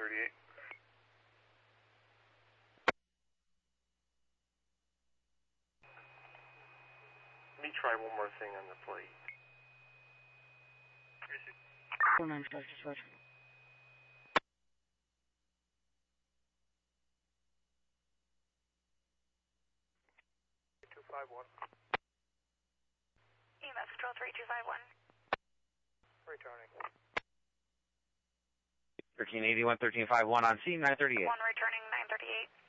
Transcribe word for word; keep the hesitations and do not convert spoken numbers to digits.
thirty-eight. Let me try one more thing on the plate. four nine five, dispatch. two five one. E M S control three two five one. Returning. thirteen eighty-one, thirteen fifty-one on scene, nine thirty-eight. one returning nine thirty-eight.